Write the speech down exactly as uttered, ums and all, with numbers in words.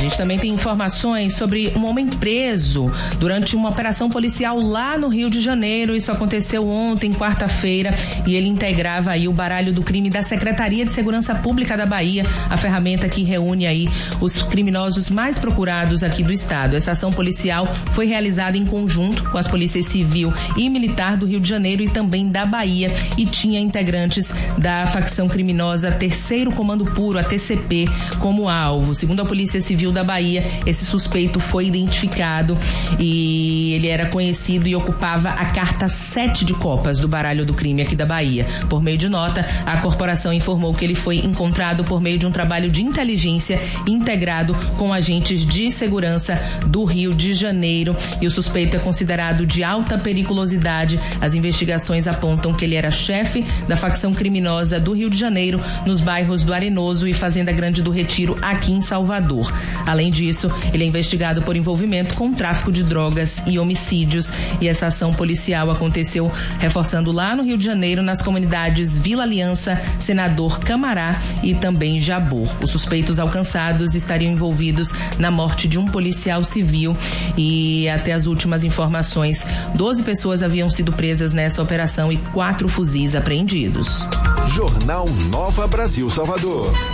gente também tem informações sobre um homem preso durante uma operação policial lá no Rio de Janeiro. Isso aconteceu ontem, quarta-feira, e ele integrava aí o baralho do crime da Secretaria de Segurança Pública da Bahia, a ferramenta que reúne aí os criminosos mais procurados aqui do estado. Essa ação policial foi realizada em conjunto com as polícias civil e militar do Rio de Janeiro e também da Bahia, e tinha integrantes da facção criminosa Terceiro Comando Puro, a T C P, como alvo. Segundo a Polícia Civil da Bahia, esse suspeito foi identificado e ele era conhecido e ocupava a carta sete de copas do baralho do crime aqui da Bahia. Por meio de nota, a corporação informou que ele foi encontrado por meio de um trabalho de inteligência integrado com agentes de segurança do Rio de Janeiro, e o suspeito é considerado de alta periculosidade. As investigações apontam que ele era chefe da facção criminosa do Rio de Janeiro nos bairros do Arenoso e Fazenda Grande do Retiro, aqui em Salvador. Além disso, ele é investigado por envolvimento com tráfico de drogas e homicídios, e essa ação policial aconteceu reforçando lá no Rio de Janeiro, nas comunidades Vila Aliança, Senador Camará e também Jabor. Os suspeitos alcançados estariam envolvidos na morte de um policial civil, e até as últimas informações, doze pessoas haviam sido presas nessa operação e quatro fuzis apreendidos. Jornal Nova Brasil Salvador.